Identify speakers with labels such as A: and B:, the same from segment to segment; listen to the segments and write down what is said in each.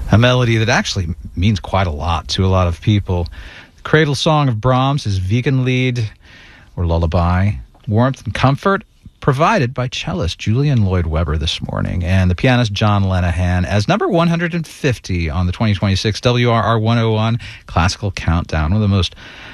A: A melody that actually means quite a lot to a lot of people. The cradle song of Brahms is Wiegenlied, or lullaby. Warmth and comfort provided by cellist Julian Lloyd Webber this morning, and the pianist John Lenihan as number 150 on the 2026 WRR 101 Classical Countdown. One of the most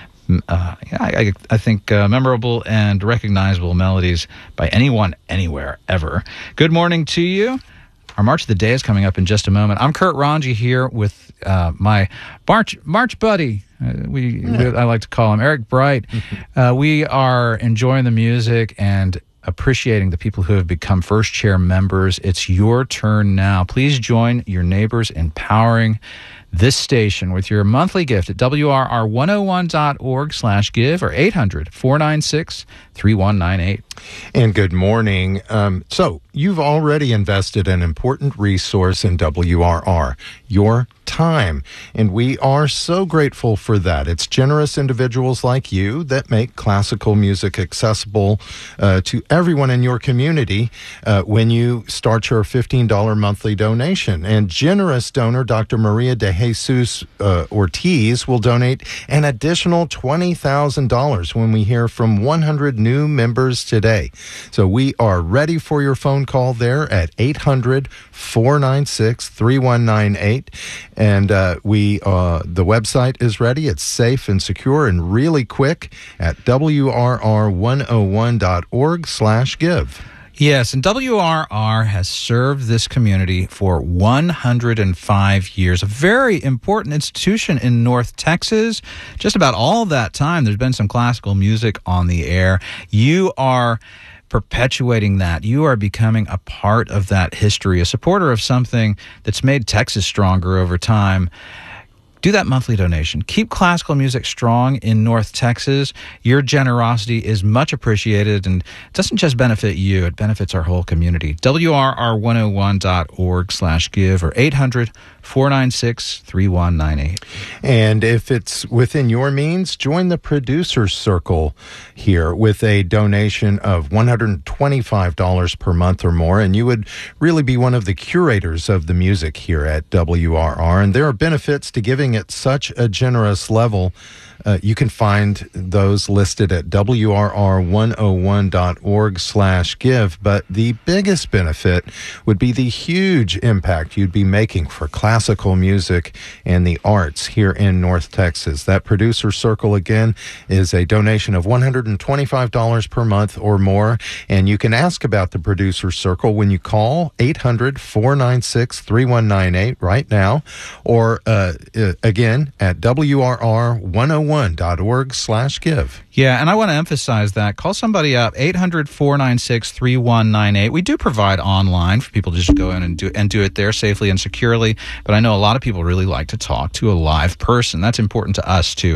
A: I think memorable and recognizable melodies by anyone, anywhere, ever. Good morning to you. Our March of the Day is coming up in just a moment. I'm Kurt Ranji here with my March buddy. I like to call him Eric Bright. We are enjoying the music and appreciating the people who have become first chair members. It's your turn now. Please join your neighbors in powering this station with your monthly gift at WRR101.org/give or 800-496-3198.
B: And good morning. So you've already invested an important resource in WRR, your time. And we are so grateful for that. It's generous individuals like you that make classical music accessible to everyone in your community when you start your $15 monthly donation. And generous donor Dr. Maria de Jesus Ortiz will donate an additional $20,000 when we hear from 100 new members today. So we are ready for your phone call there at 800-496-3198. And the website is ready. It's safe and secure and really quick at WRR101.org/give.
A: Yes, and WRR has served this community for 105 years. A very important institution in North Texas. Just about all that time, there's been some classical music on the air. You are perpetuating that. You are becoming a part of that history, a supporter of something that's made Texas stronger over time. Do that monthly donation. Keep classical music strong in North Texas. Your generosity is much appreciated, and it doesn't just benefit you, it benefits our whole community. WRR101.org/give or 800-496-3198.
B: And if it's within your means, join the Producer's Circle here with a donation of $125 per month or more, and you would really be one of the curators of the music here at WRR. And there are benefits to giving at such a generous level. You can find those listed at WRR101.org/give. But the biggest benefit would be the huge impact you'd be making for classical music and the arts here in North Texas. That Producer Circle, again, is a donation of $125 per month or more. And you can ask about the Producer Circle when you call 800-496-3198 right now, or again at WRR101.org/give.
A: Yeah, and I want to emphasize that. Call somebody up, 800-496-3198. We do provide online for people to just go in and do it there safely and securely, but I know a lot of people really like to talk to a live person. That's important to us, too.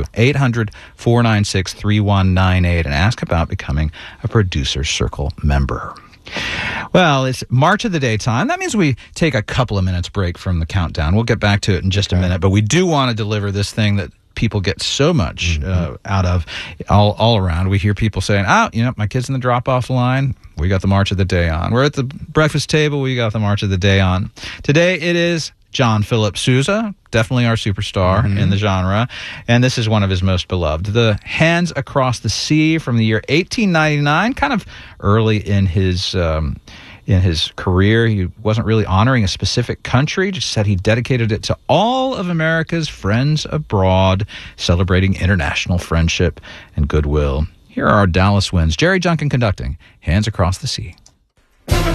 A: 800-496-3198 and ask about becoming a Producer Circle member. Well, it's March of the Day time. That means we take a couple of minutes break from the countdown. We'll get back to it in just a minute, but we do want to deliver this thing that people get so much out of all around. We hear people saying, my kid's in the drop-off line. We got the March of the Day on. We're at the breakfast table. We got the March of the Day on. Today it is John Philip Sousa, definitely our superstar in the genre, and this is one of his most beloved. The Hands Across the Sea from the year 1899, kind of early in his career. He wasn't really honoring a specific country, just said he dedicated it to all of America's friends abroad, celebrating international friendship and goodwill. Here are our Dallas Winds. Jerry Junkin conducting Hands Across the Sea.